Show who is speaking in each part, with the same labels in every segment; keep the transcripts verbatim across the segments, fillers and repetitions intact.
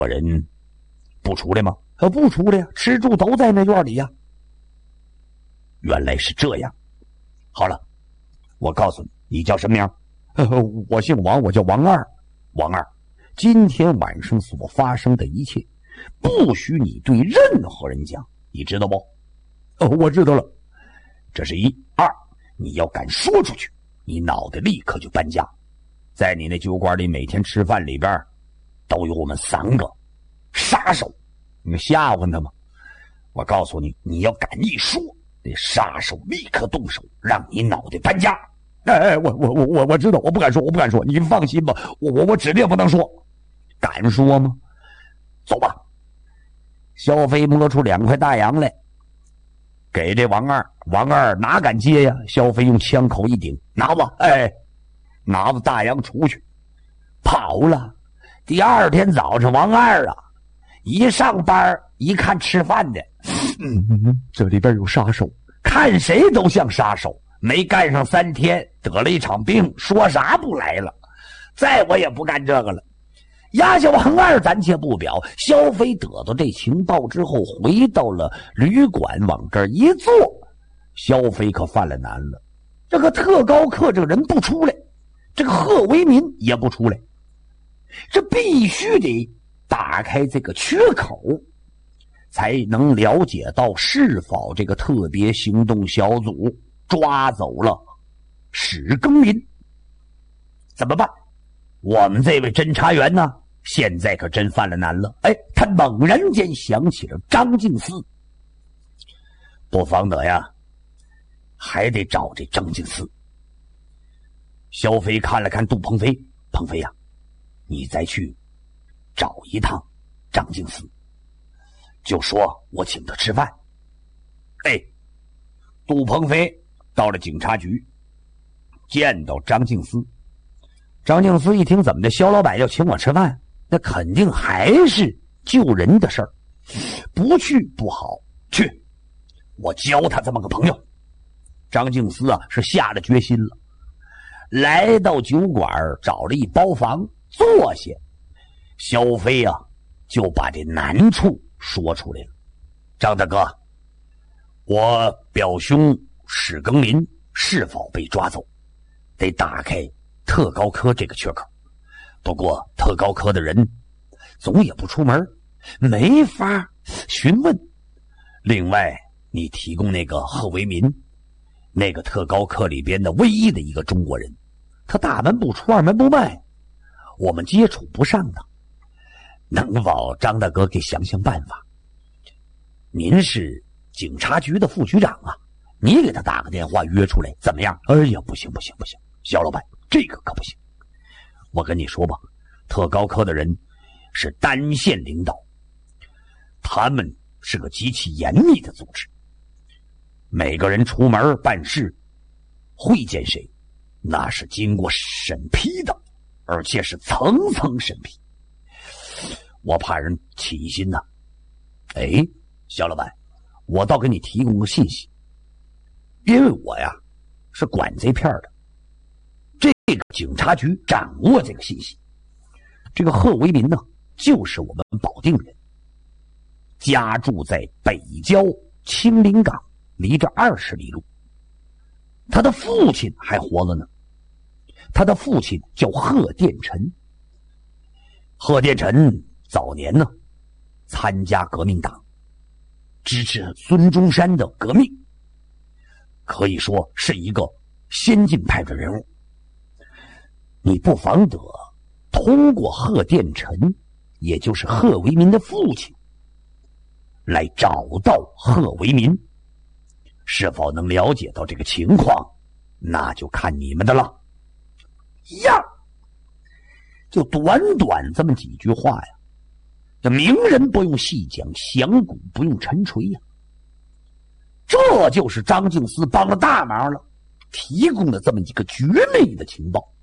Speaker 1: 人不出来吗？呃，不出来呀，吃住都在那院里呀。原来是这样。好了，我告诉你，你叫什么名？呃，我姓王，我叫王二。王二，今天晚上所发生的一切，不许你对任何人讲，你知道不？哦，我知道了。这是一。二，你要敢说出去，你脑袋立刻就搬家。在你那酒馆里，每天吃饭里边都有我们三个杀手，你们吓唬他吗？我告诉你，你要敢一说，那杀手立刻动手，让你脑袋搬家。哎哎，我我我我我知道，我不敢说，我不敢说，你放心吧，我我我指定不能说。敢说吗？走吧。萧飞摸出两块大洋来，给这王二。王二哪敢接呀？萧飞用枪口一顶，拿吧，哎，拿着大洋出去，跑了。第二天早上，王二啊，一上班一看吃饭的，嗯，这里边有杀手，看谁都像杀手。没干上三天，得了一场病，说啥不来了。再我也不干这个了。压下王二暂且不表，萧飞得到这情报之后，回到了旅馆，往这儿一坐。萧飞可犯了难了，这个特高课这个人不出来，这个贺为民也不出来，这必须得打开这个缺口，才能了解到是否这个特别行动小组抓走了史庚林。怎么办？我们这位侦查员呢，现在可真犯了难了。哎，他猛然间想起了张敬思，不妨得呀，还得找这张敬思。萧飞看了看杜鹏飞，鹏飞呀，你再去找一趟张敬思，就说我请他吃饭。哎，杜鹏飞到了警察局，见到张敬思。张敬思一听，怎么的，萧老板要请我吃饭，那肯定还是救人的事儿，不去不好，去，我交他这么个朋友。张敬思啊，是下了决心了，来到酒馆，找了一包房坐下。萧飞啊，就把这难处说出来了。张大哥，我表兄史庚林是否被抓走，得打开特高科这个缺口。不过特高科的人总也不出门，没法询问。另外，你提供那个贺为民，那个特高科里边的唯一的一个中国人，他大门不出二门不迈，我们接触不上他，能否张大哥给想想办法？您是警察局的副局长啊，你给他打个电话约出来怎么样？哎呀，不行不行不行，肖老板，这个可不行。我跟你说吧，特高科的人是单线领导，他们是个极其严密的组织，每个人出门办事会见谁，那是经过审批的，而且是层层审批，我怕人起疑心呐、啊。哎，肖老板，我倒给你提供个信息，因为我呀是管这片的，这个警察局掌握这个信息。这个贺为民呢，就是我们保定人，家住在北郊青林岗，离这二十里路。他的父亲还活着呢，他的父亲叫贺殿臣。贺殿臣早年呢参加革命党，支持孙中山的革命，可以说是一个先进派的人物。你不妨得通过贺殿臣，也就是贺为民的父亲，来找到贺为民。是否能了解到这个情况，那就看你们的了。呀，就短短这么几句话呀，这名人不用细讲，响鼓不用沉锤呀。这就是张敬思帮了大忙了，提供了这么一个绝密的情报。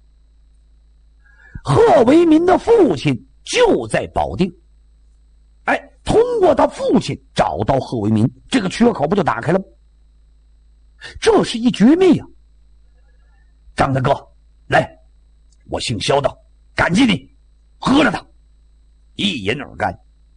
Speaker 1: 贺为民的父亲就在保定，哎，通过他父亲找到贺为民，这个缺口不就打开了吗？这是一绝密啊！张大哥，来，我姓萧的，感激你，喝了他。 一饮而干。